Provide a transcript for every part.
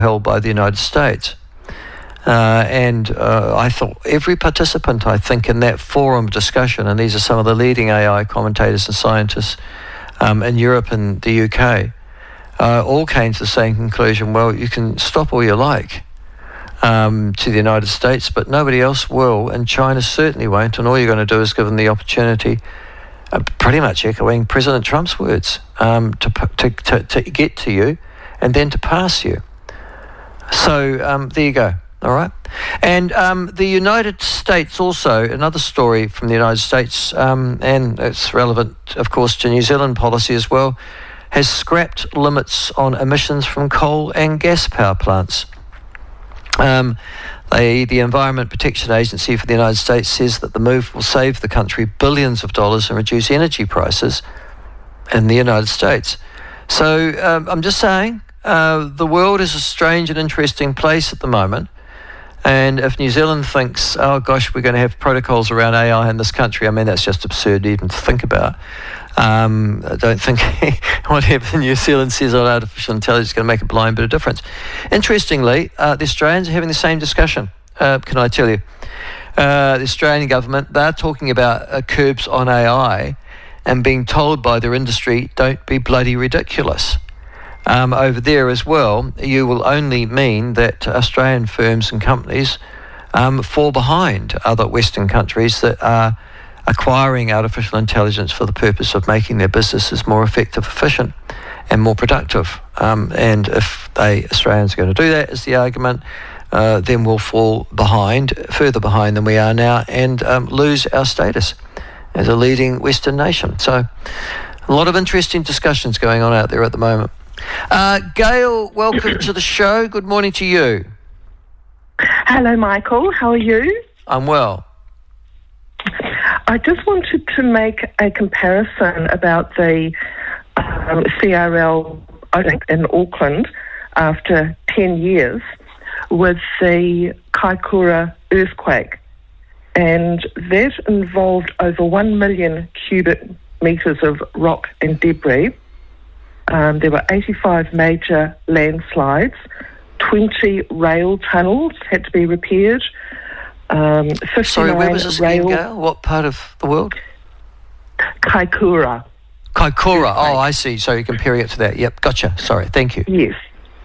held by the United States. I thought every participant, I think, in that forum discussion, and these are some of the leading AI commentators and scientists in Europe and the UK, all came to the same conclusion: well, you can stop all you like to the United States, but nobody else will, and China certainly won't, and all you're going to do is give them the opportunity, pretty much echoing President Trump's words, to get to you and then to pass you. So there you go. All right. And the United States also, another story from the United States, and it's relevant, of course, to New Zealand policy as well, has scrapped limits on emissions from coal and gas power plants. The Environment Protection Agency for the United States says that the move will save the country billions of dollars and reduce energy prices in the United States. So I'm just saying, the world is a strange and interesting place at the moment. And if New Zealand thinks, oh gosh, we're going to have protocols around AI in this country, I mean, that's just absurd even to think about. I don't think whatever New Zealand says on artificial intelligence is going to make a blind bit of difference. Interestingly, the Australians are having the same discussion, can I tell you. The Australian government, they're talking about curbs on AI and being told by their industry, don't be bloody ridiculous. Over there as well, you will only mean that Australian firms and companies fall behind other Western countries that are acquiring artificial intelligence for the purpose of making their businesses more effective, efficient, and more productive. And if Australians are going to do that, is the argument, then we'll fall behind, further behind than we are now, and lose our status as a leading Western nation. So a lot of interesting discussions going on out there at the moment. Gail, welcome to the show. Good morning to you. Hello, Michael. How are you? I'm well. I just wanted to make a comparison about the CRL, I think, in Auckland after 10 years with the Kaikoura earthquake. And that involved over 1 million cubic metres of rock and debris. There were 85 major landslides, 20 rail tunnels had to be repaired. 59 Sorry, where was this again, Gail? What part of the world? Kaikoura. Kaikoura, oh, I see. So you're comparing it to that. Yep, gotcha. Sorry, thank you. Yes.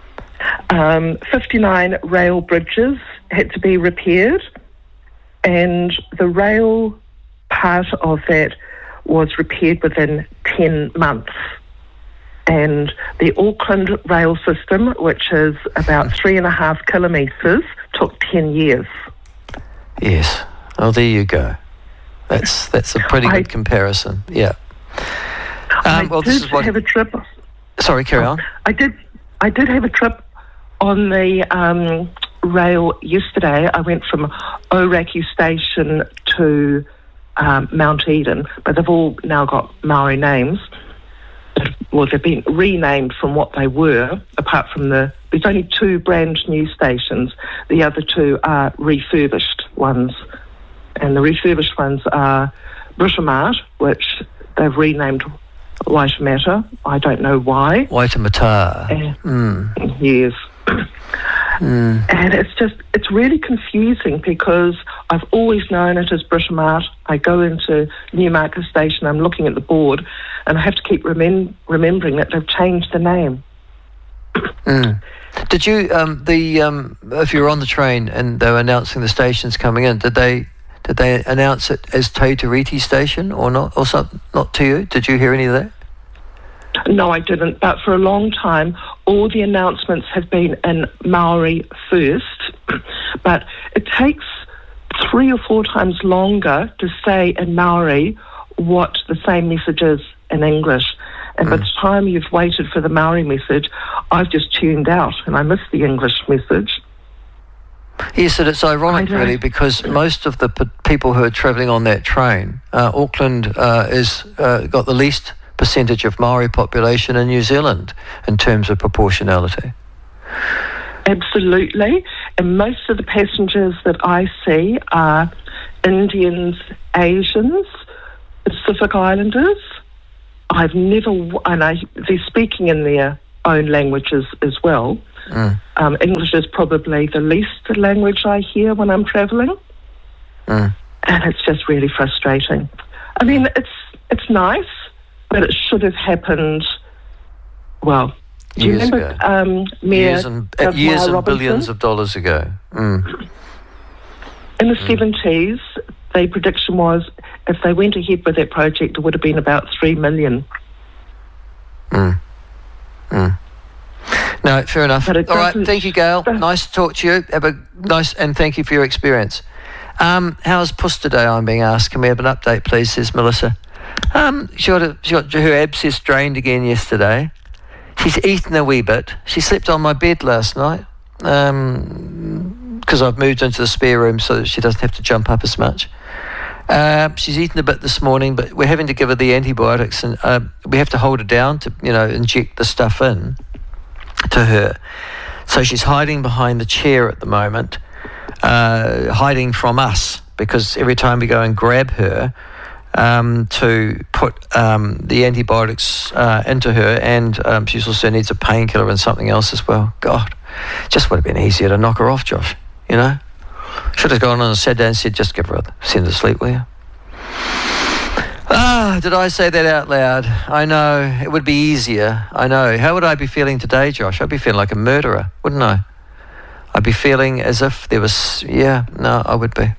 59 rail bridges had to be repaired, and the rail part of that was repaired within 10 months. And the Auckland rail system, which is about 3.5 kilometres, took 10 years. Yes. Oh, there you go. That's a pretty good comparison. Yeah. Well, this is what. Have a trip. Sorry, carry on. I did have a trip on the rail yesterday. I went from Ōrākei Station to Mount Eden, but they've all now got Maori names. Well, they've been renamed from what they were, apart from there's only 2 brand new stations. The other 2 are refurbished ones. And the refurbished ones are Britomart, which they've renamed Waitemata. I don't know why. Waitemata. Yes. And it's really confusing because I've always known it as Britomart. I go into Newmarket Station, I'm looking at the board, and I have to keep remembering that they've changed the name. Did you, if you were on the train and they were announcing the stations coming in, did they announce it as Te Tiriti Station or not, or something? Not to you? Did you hear any of that? No, I didn't. But for a long time, all the announcements have been in Maori first. But it takes 3 or 4 times longer to say in Maori what the same message is in English. And by the time you've waited for the Maori message, I've just tuned out and I missed the English message. Yes, and it's ironic, really, because most of the people who are travelling on that train, Auckland is got the least percentage of Maori population in New Zealand in terms of proportionality. Absolutely. And most of the passengers that I see are Indians, Asians, Pacific Islanders. They're speaking in their own languages as well, English is probably the least language I hear when I'm travelling. And it's just really frustrating. I mean, it's nice, but it should have happened, well, do you years remember ago. Mayor Years and Robinson? billions of dollars ago. In the 70s, the prediction was if they went ahead with that project, it would have been about 3 million. No, fair enough. But it All right, doesn't- thank you, Gail. Nice to talk to you. Have a nice, and thank you for your experience. How's Puss today? I'm being asked. Can we have an update, please? Says Melissa. She got her abscess drained again yesterday. She's eaten a wee bit. She slept on my bed last night because I've moved into the spare room so that she doesn't have to jump up as much. She's eaten a bit this morning, but we're having to give her the antibiotics, and we have to hold her down to, inject the stuff in to her. So she's hiding behind the chair at the moment, hiding from us, because every time we go and grab her to put the antibiotics into her, and she also needs a painkiller and something else as well. God, just would have been easier to knock her off, Josh, Should have gone on and sat down and said, just send her to sleep, will you? Did I say that out loud? I know, it would be easier. I know. How would I be feeling today, Josh? I'd be feeling like a murderer, wouldn't I? I'd be feeling as if there was, I would be.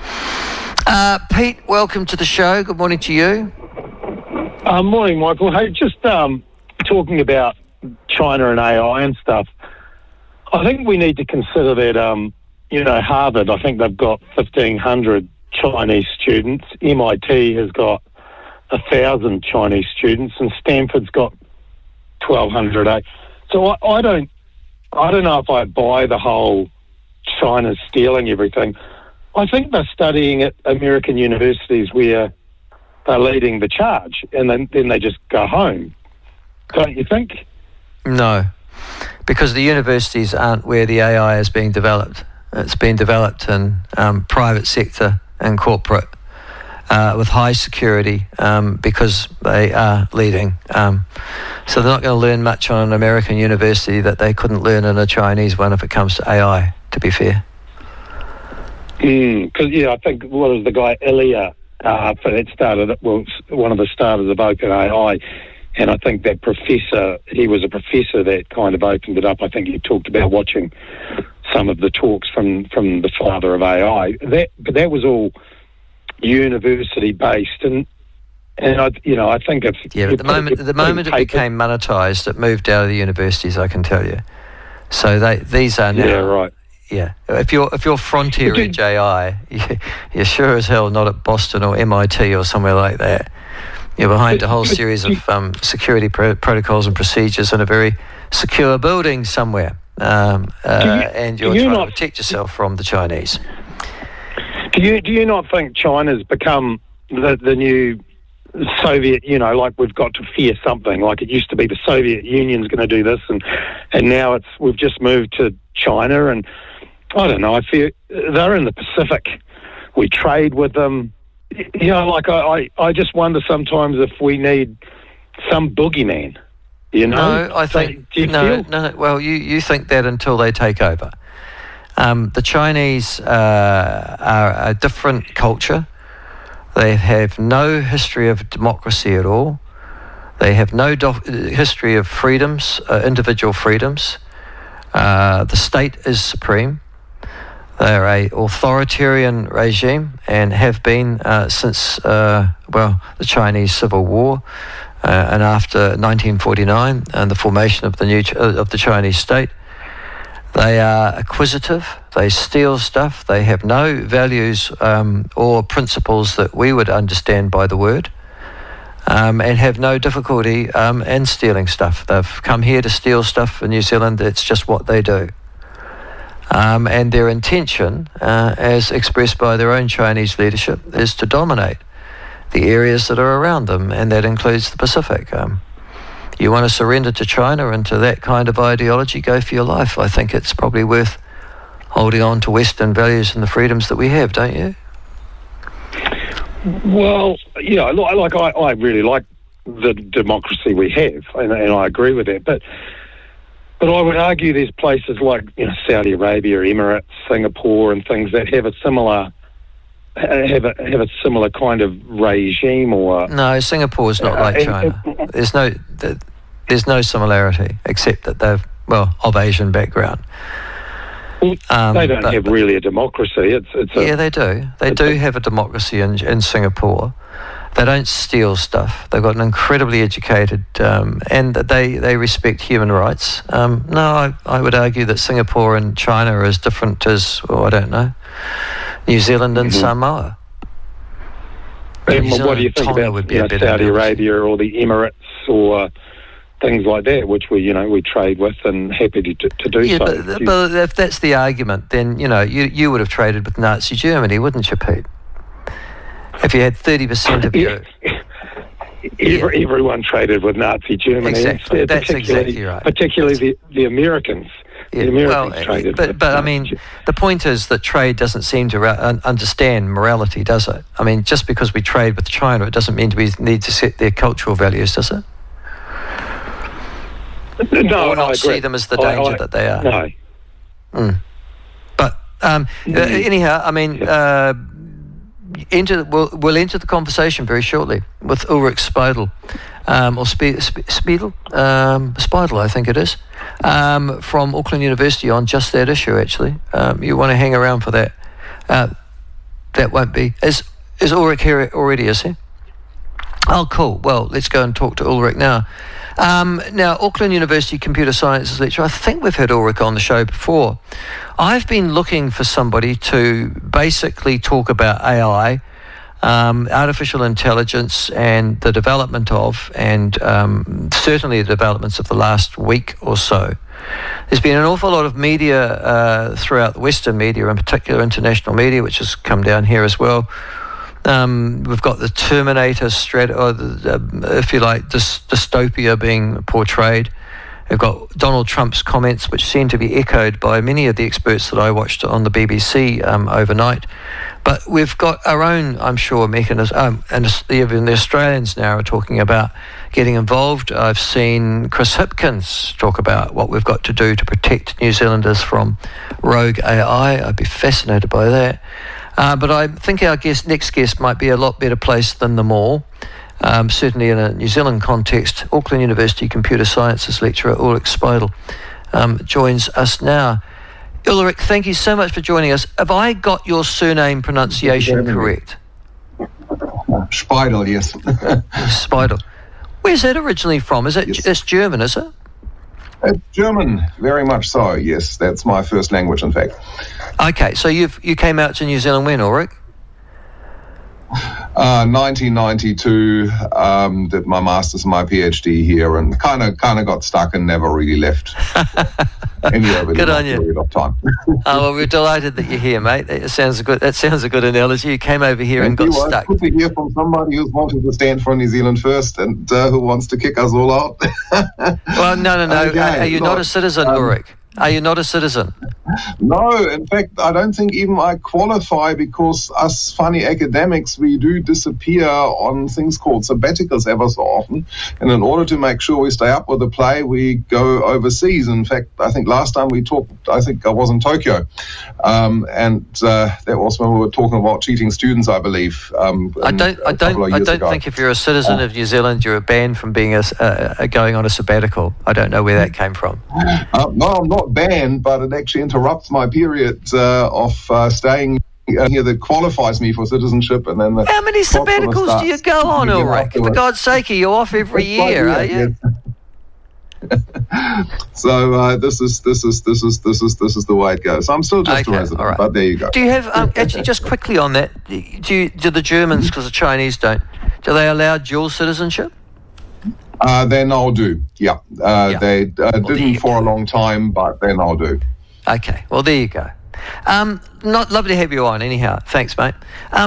Pete, welcome to the show. Good morning to you. Morning, Michael. Hey, just talking about China and AI and stuff, I think we need to consider that, Harvard, I think they've got 1,500 Chinese students. MIT has got 1,000 Chinese students, and Stanford's got 1,200. So I don't know if I buy the whole China stealing everything. I think they're studying at American universities where they're leading the charge, and then they just go home. Don't you think? No, because the universities aren't where the AI is being developed. It's being developed in private sector and corporate with high security because they are leading. So they're not going to learn much on an American university that they couldn't learn in a Chinese one if it comes to AI, to be fair. Because, I think, what was the guy, Ilya, that started, one of the starters of OpenAI, and I think that professor, he was a professor that kind of opened it up. I think he talked about watching some of the talks from the father of AI. But that was all university based, and I think if but the moment it became monetized, it moved out of the universities. I can tell you. So these are now. Yeah, right. Yeah, if you're frontier edge AI, you're sure as hell not at Boston or MIT or somewhere like that. You're behind a whole series of security protocols and procedures in a very secure building somewhere, and you're trying to protect yourself from the Chinese. Do you not think China's become the new Soviet? Like we've got to fear something. Like it used to be the Soviet Union's going to do this, and now we've just moved to China, and I don't know. I feel they're in the Pacific. We trade with them. I just wonder sometimes if we need some boogeyman. No, I think no. Well, you think that until they take over. The Chinese are a different culture. They have no history of democracy at all. They have no history of freedoms, individual freedoms. The state is supreme. They're an authoritarian regime and have been since, the Chinese Civil War and after 1949 and the formation of the Chinese state. They are acquisitive. They steal stuff. They have no values or principles that we would understand by the word, and have no difficulty in stealing stuff. They've come here to steal stuff in New Zealand. It's just what they do. And their intention, as expressed by their own Chinese leadership, is to dominate the areas that are around them, and that includes the Pacific. You want to surrender to China and to that kind of ideology, go for your life. I think it's probably worth holding on to Western values and the freedoms that we have, don't you? Well, I really like the democracy we have, and I agree with that. But But I would argue there's places like Saudi Arabia, Emirates, Singapore, and things that have a similar kind of regime. Or no, Singapore's not like China. There's no similarity except that they're of Asian background. They don't have really a democracy. They do. They do have a democracy in Singapore. They don't steal stuff. They've got an incredibly educated, and they respect human rights. No, I would argue that Singapore and China are as different as, I don't know, New Zealand and Samoa. And what do you think about Saudi Arabia or the Emirates or things like that, which we trade with and happy to do so? But if that's the argument, then you would have traded with Nazi Germany, wouldn't you, Pete? If you had 30% of your... Everyone traded with Nazi Germany. Exactly, that's exactly right. Particularly the Americans. The Americans traded. But I mean, the point is that trade doesn't seem to understand morality, does it? I mean, just because we trade with China, it doesn't mean we need to set their cultural values, does it? No, or not see them as the danger that they are. No. But anyhow, I mean... we'll enter the conversation very shortly with Ulrich Speidel, or Speidel, Speidel, I think it is, from Auckland University on just that issue. Actually, you want to hang around for that. That won't be. Is Ulrich here already? Is he? Oh, cool. Well, let's go and talk to Ulrich now. Now, Auckland University Computer Sciences lecturer. I think we've had Ulrich on the show before. I've been looking for somebody to basically talk about AI, artificial intelligence, and the development of, and certainly the developments of the last week or so. There's been an awful lot of media throughout the Western media, in particular international media, which has come down here as well. We've got the Terminator if you like, dystopia being portrayed. We've got Donald Trump's comments, which seem to be echoed by many of the experts that I watched on the BBC overnight. But we've got our own, I'm sure, mechanism, and even the Australians now are talking about getting involved. I've seen Chris Hipkins talk about what we've got to do to protect New Zealanders from rogue AI. I'd be fascinated by that. But I think our next guest might be a lot better placed than them all. Certainly in a New Zealand context. Auckland University Computer Sciences lecturer Ulrich Speidel joins us now. Ulrich, thank you so much for joining us. Have I got your surname pronunciation correct? Speidel, yes. Speidel. Where's that originally from? It's German, is it? It's German, very much so, yes. That's my first language, in fact. Okay, so you came out to New Zealand when, Ulrich? 1992, did my master's and my PhD here, and kind of got stuck and never really left. Good on you. Period of time. Well, we're delighted that you're here, mate. That sounds a good analogy. You came over here and got stuck. Good to hear from somebody who's wanting to stand for New Zealand first and who wants to kick us all out. Well, no. Okay, are you not a citizen, Ulrich? Are you not a citizen? No, in fact, I don't think even I qualify, because us funny academics, we do disappear on things called sabbaticals ever so often. And in order to make sure we stay up with the play, we go overseas. In fact, I think last time we talked, I think I was in Tokyo. And that was when we were talking about cheating students, I believe. I don't think if you're a citizen of New Zealand, you're banned from being going on a sabbatical. I don't know where that came from. No, I'm not banned, but it actually interrupts my period of staying here that qualifies me for citizenship. And then how many sabbaticals do you go on, Ulrich? For God's sake, you're off every year, are you? Yes. So this is the way it goes. I'm still just a resident, right. But there you go. Do you have actually just quickly on that? Do the Germans, because the Chinese don't, do they allow dual citizenship? They now do, yeah. They didn't for a long time, but they now do. Okay, well, there you go. Lovely to have you on, anyhow. Thanks, mate.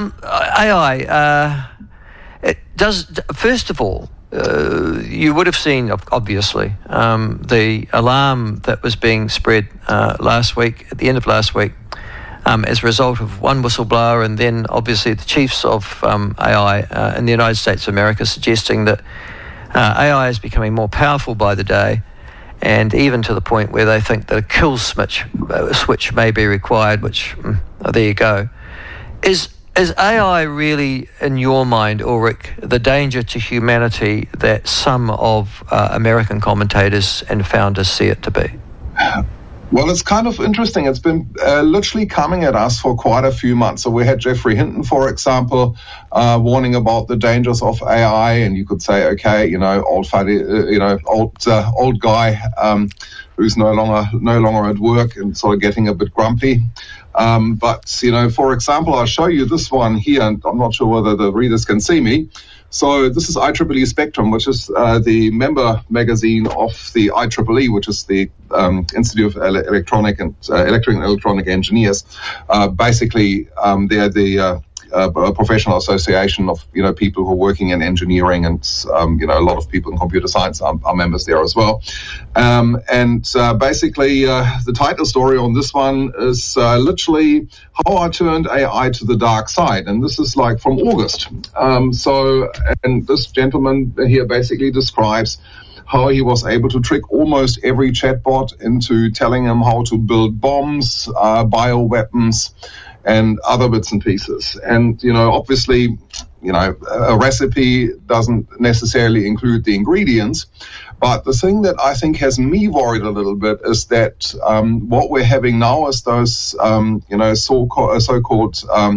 AI, it does, first of all, you would have seen, obviously, the alarm that was being spread last week, at the end of last week, as a result of one whistleblower, and then obviously the chiefs of AI in the United States of America suggesting that AI is becoming more powerful by the day, and even to the point where they think that a kill switch may be required, which, there you go. Is AI really, in your mind, Ulrich, the danger to humanity that some of American commentators and founders see it to be? Well, it's kind of interesting. It's been literally coming at us for quite a few months. So we had Geoffrey Hinton, for example, warning about the dangers of AI, and you could say, okay, old guy who's no longer at work and sort of getting a bit grumpy. But for example, I'll show you this one here, and I'm not sure whether the readers can see me. So this is IEEE Spectrum, which is the member magazine of the IEEE, which is the Institute of Electric and Electronic Engineers. Basically, they're the professional association of people who are working in engineering, and a lot of people in computer science are members there as well. Basically, the title story on this one is literally how I turned AI to the dark side, and this is like from August. And this gentleman here basically describes how he was able to trick almost every chatbot into telling him how to build bombs, bioweapons, and other bits and pieces. And, obviously, a recipe doesn't necessarily include the ingredients. But the thing that I think has me worried a little bit is that what we're having now is those, so-called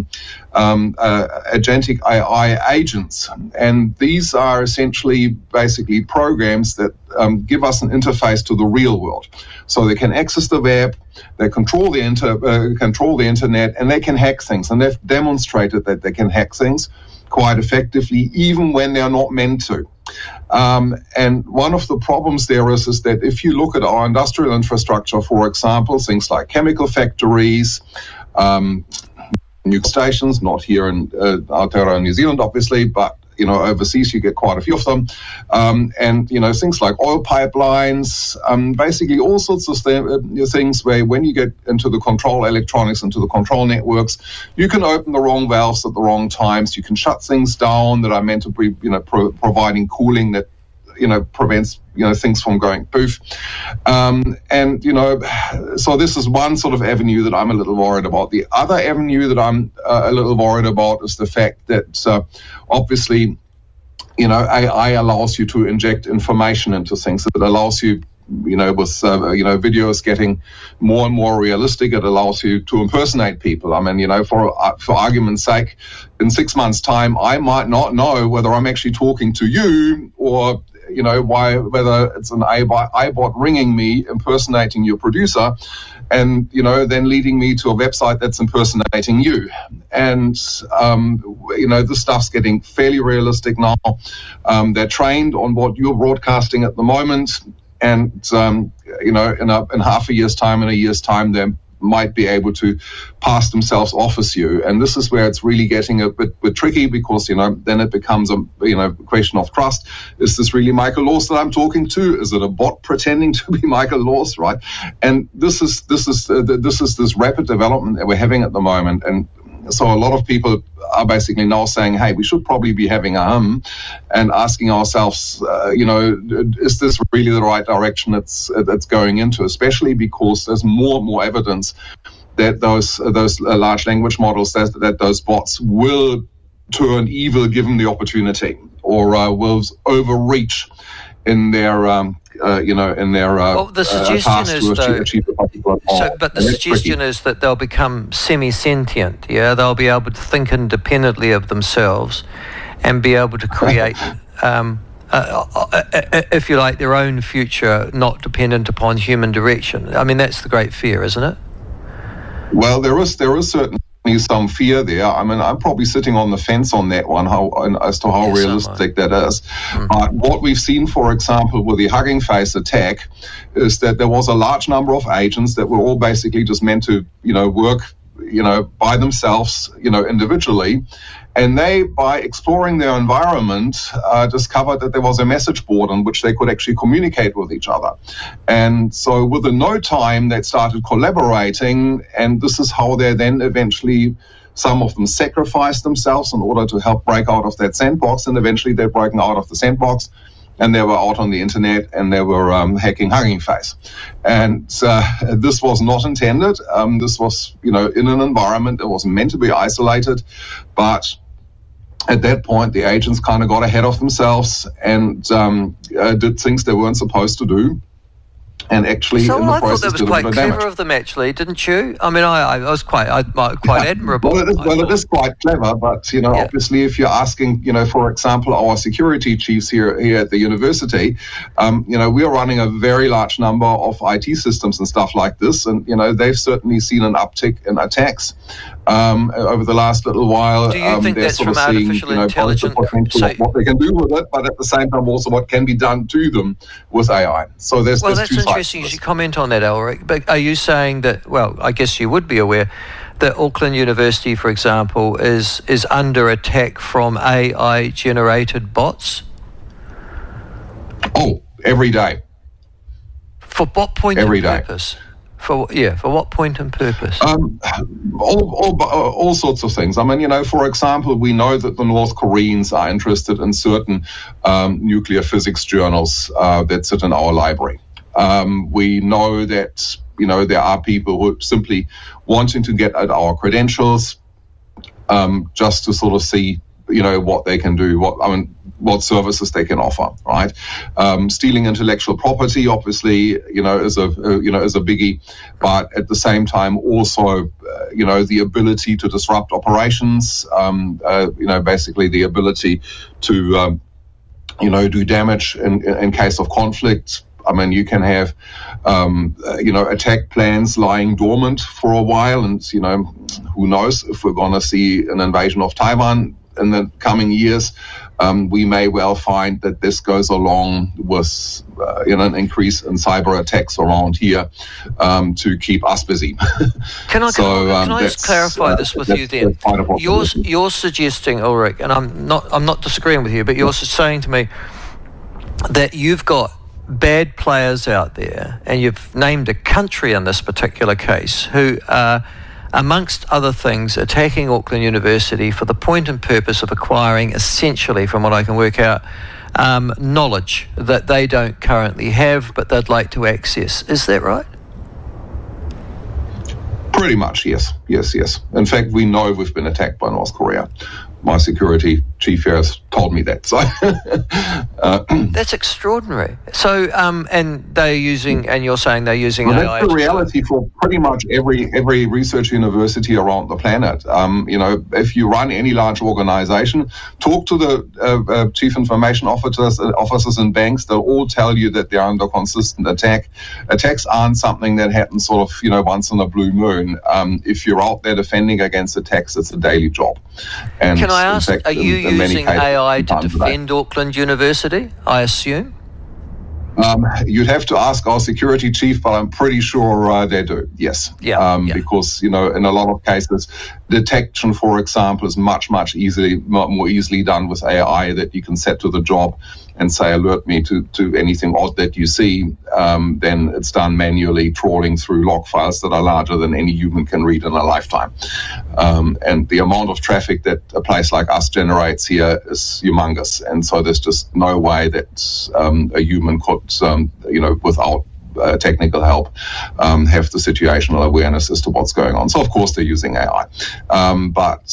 agentic AI agents. And these are essentially basically programs that give us an interface to the real world. So they can access the web, they control the internet, and they can hack things. And they've demonstrated that they can hack things quite effectively, even when they're not meant to. And one of the problems there is that if you look at our industrial infrastructure, for example, things like chemical factories, nuclear stations, not here in Aotearoa, New Zealand, obviously, but overseas you get quite a few of them, and things like oil pipelines, basically all sorts of things where when you get into the control electronics, into the control networks, you can open the wrong valves at the wrong times. You can shut things down that are meant to be providing cooling that prevents things from going poof. So this is one sort of avenue that I'm a little worried about. The other avenue that I'm a little worried about is the fact that obviously AI allows you to inject information into things. It allows you with videos getting more and more realistic. It allows you to impersonate people. I mean, for argument's sake, in 6 months' time, I might not know whether I'm actually talking to you or whether it's an iBot ringing me, impersonating your producer, and, then leading me to a website that's impersonating you. And, this stuff's getting fairly realistic now. They're trained on what you're broadcasting at the moment. And, in half a year's time, in a year's time, they might be able to pass themselves off as you. And this is where it's really getting a bit tricky, because, then it becomes a question of trust. Is this really Michael Laws that I'm talking to? Is it a bot pretending to be Michael Laws, right? And this is this rapid development that we're having at the moment. And so a lot of people are basically now saying, hey, we should probably be having a hum and asking ourselves, is this really the right direction that's going into, especially because there's more and more evidence that those large language models, that those bots will turn evil given the opportunity, or will overreach in their the suggestion is, the suggestion is that they'll become semi-sentient. Yeah, they'll be able to think independently of themselves and be able to create, if you like, their own future, not dependent upon human direction. I mean, that's the great fear, isn't it? Well, there is certainly some fear there. I mean, I'm probably sitting on the fence on that one, as to how realistic that is. But what we've seen, for example, with the Hugging Face attack, is that there was a large number of agents that were all basically just meant to, work, by themselves, individually. And they, by exploring their environment, discovered that there was a message board on which they could actually communicate with each other. And so within no time, they started collaborating, and this is how they then eventually, some of them sacrificed themselves in order to help break out of that sandbox, and eventually they're breaking out of the sandbox. and they were out on the internet and they were hacking Hugging Face. And this was not intended. This was, in an environment that was meant to be isolated, but at that point, the agents kind of got ahead of themselves and did things they weren't supposed to do. And actually, so in the I process, thought that was quite clever of them, actually, didn't you? I mean, I was quite admirable. Well, it is quite clever, but obviously, if you're asking, for example, our security chiefs here at the university, we're running a very large number of IT systems and stuff like this, and they've certainly seen an uptick in attacks over the last little while. Do you think that's from artificial intelligence? What they can do with it, but at the same time, also what can be done to them with AI. So there's two sides. Interesting. You should comment on that, Ulrich. But are you saying that? Well, I guess you would be aware that Auckland University, for example, is under attack from AI-generated bots. Oh, every day. For what point and purpose? For what point and purpose? All sorts of things. I mean, for example, we know that the North Koreans are interested in certain nuclear physics journals that sit in our library. We know that, there are people who are simply wanting to get at our credentials, just to sort of see, what they can do, what services they can offer, right? Stealing intellectual property, obviously, is a biggie, but at the same time, also, the ability to disrupt operations, basically the ability to, do damage in case of conflict. I mean, you can have, attack plans lying dormant for a while, and, who knows if we're going to see an invasion of Taiwan in the coming years. We may well find that this goes along with, an increase in cyber attacks around here to keep us busy. Can I just clarify this with you then? You're suggesting, Ulrich, and I'm not disagreeing with you, but you're saying to me that you've got bad players out there, and you've named a country in this particular case, who are, amongst other things, attacking Auckland University for the point and purpose of acquiring, essentially, from what I can work out, knowledge that they don't currently have, but they'd like to access. Is that right? Pretty much, yes. In fact, we know we've been attacked by North Korea. My security chief here has told me that. So that's extraordinary. So, and they're using, and you're saying they're using AI. That's the reality for pretty much every research university around the planet. If you run any large organization, talk to the chief information officers in banks. They'll all tell you that they're under consistent attack. Attacks aren't something that happens sort of, once in a blue moon. If you're out there defending against attacks, it's a daily job. And can I ask, are you using AI to defend Auckland University, I assume? You'd have to ask our security chief, but I'm pretty sure they do, yes. Because, in a lot of cases, detection, for example, is much more easily done with AI that you can set to the job and say, alert me to anything odd that you see. Then it's done manually, trawling through log files that are larger than any human can read in a lifetime. And the amount of traffic that a place like us generates here is humongous. And so there's just no way that a human could, without technical help, have the situational awareness as to what's going on. So of course they're using AI. But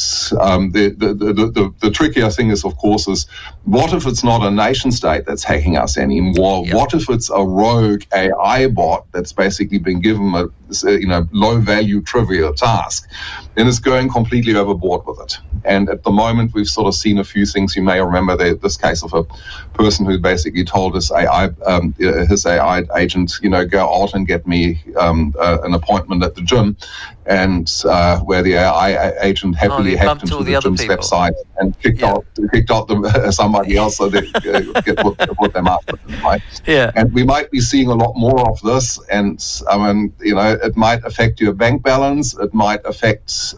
the trickier thing is, of course, is what if it's not a nation state that's hacking us anymore? Yep. What if it's a rogue AI bot that's basically been given a low value trivial task and is going completely overboard with it? And at the moment we've sort of seen a few things. You may remember this case of a person who basically told his AI agent, go out and get me an appointment at the gym, and where the AI agent happily hacked into the gym's website and kicked out somebody else so they put them up. Right? Yeah. And we might be seeing a lot more of this, and it might affect your bank balance. It might affect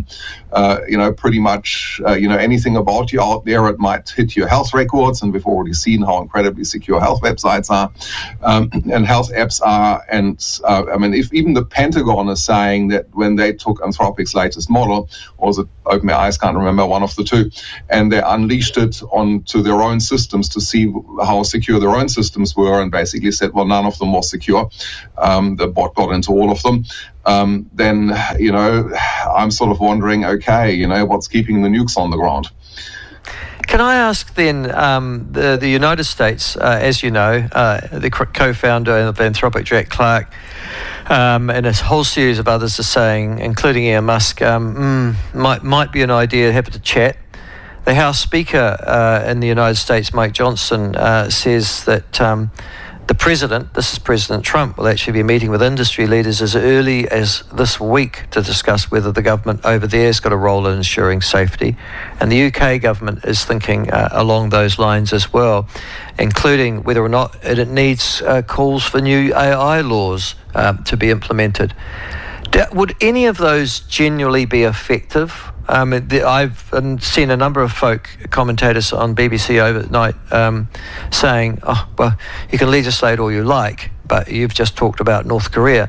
pretty much anything about you out there. It might hit your health records, and we've already seen how incredibly secure health websites are and health apps are. And if even the Pentagon is saying that when they took Anthropic's latest model, or was it OpenAI, can't remember, one of the two, and they unleashed it onto their own systems to see how secure their own systems were, and basically said, well, none of them was secure. The bot got into all of them. Then, I'm sort of wondering, okay, what's keeping the nukes on the ground? Can I ask then, the United States, as you know, the co-founder of Anthropic, Jack Clark, and a whole series of others are saying, including Elon Musk, might be an idea, happy to chat. The House Speaker in the United States, Mike Johnson, says that the President, this is President Trump, will actually be meeting with industry leaders as early as this week to discuss whether the government over there has got a role in ensuring safety. And the UK government is thinking along those lines as well, including whether or not it needs calls for new AI laws to be implemented. Would any of those genuinely be effective? I've seen a number of commentators on BBC overnight saying, oh, well, you can legislate all you like, but you've just talked about North Korea.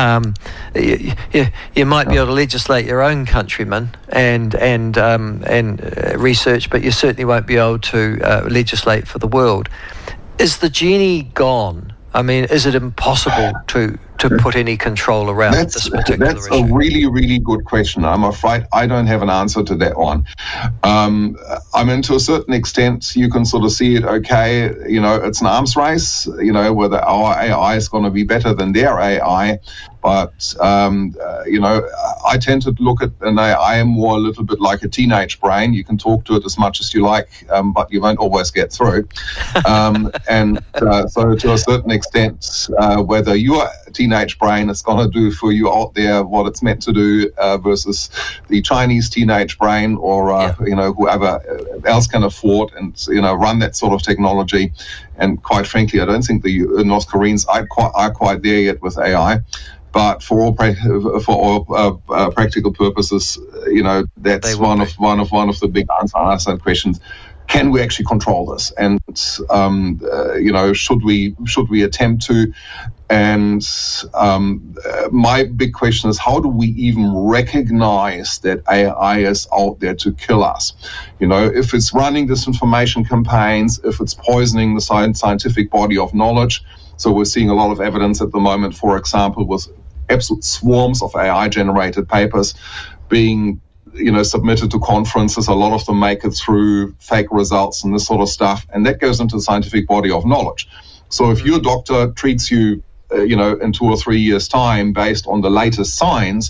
You might be able to legislate your own countrymen and research, but you certainly won't be able to legislate for the world. Is the genie gone? I mean, is it impossible to put any control around this particular issue? That's a really, really good question. I'm afraid I don't have an answer to that one. I mean, to a certain extent, you can sort of see it, okay, it's an arms race, whether our AI is going to be better than their AI. But, I tend to look at an AI more a little bit like a teenage brain. You can talk to it as much as you like, but you won't always get through. So to a certain extent, whether your teenage brain is going to do for you out there what it's meant to do versus the Chinese teenage brain or, whoever else can afford and, run that sort of technology. And quite frankly, I don't think the North Koreans are quite there yet with AI. But for all practical purposes, that's one of the big unanswered questions. Can we actually control this? And should we attempt to? And my big question is, how do we even recognize that AI is out there to kill us? If it's running disinformation campaigns, if it's poisoning the scientific body of knowledge. So we're seeing a lot of evidence at the moment, for example, with absolute swarms of AI-generated papers being, submitted to conferences. A lot of them make it through fake results and this sort of stuff, and that goes into the scientific body of knowledge. So if your doctor treats you, in 2 or 3 years' time based on the latest science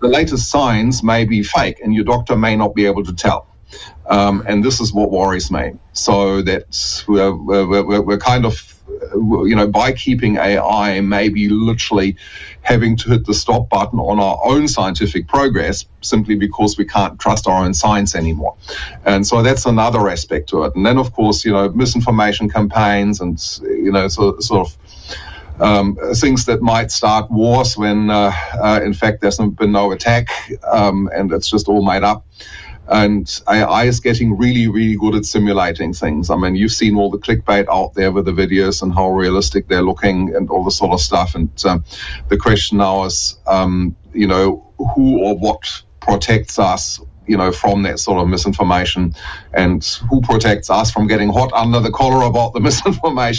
may be fake, and your doctor may not be able to tell. And this is what worries me. So that we're kind of, by keeping AI, maybe literally having to hit the stop button on our own scientific progress simply because we can't trust our own science anymore. And so that's another aspect to it. And then, of course, misinformation campaigns and, sort of things that might start wars when, in fact, there's been no attack and it's just all made up. And AI is getting really, really good at simulating things. I mean, you've seen all the clickbait out there with the videos and how realistic they're looking and all this sort of stuff. And the question now is, who or what protects us, from that sort of misinformation, and who protects us from getting hot under the collar about the misinformation.